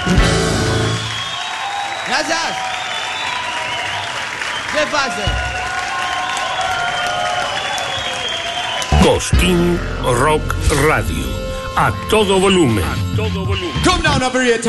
Gracias. ¿Qué pasa? Cosquín Rock Radio. A todo volumen. Come down over here.